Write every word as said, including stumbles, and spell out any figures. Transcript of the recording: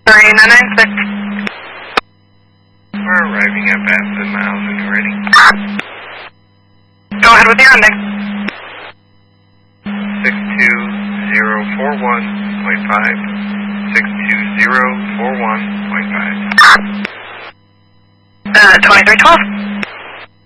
three nine nine six. We're arriving at Baston Miles when you're ready. Go ahead with your ending. six two zero four one point five. six two zero four one point five. Uh, twenty-three twelve.